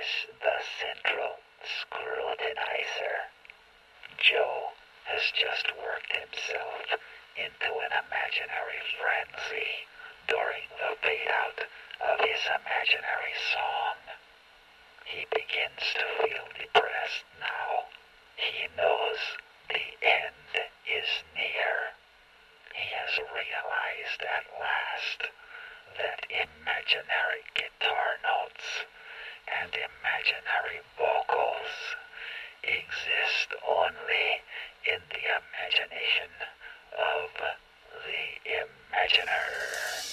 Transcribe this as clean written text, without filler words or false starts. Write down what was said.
is the central scrutinizer. Joe has just worked himself into an imaginary frenzy during the fade-out of his imaginary song. He begins to feel depressed now. He knows the end is near. He has realized at last that imaginary guitar notes and imaginary vocals exist only in the imagination of the imaginer.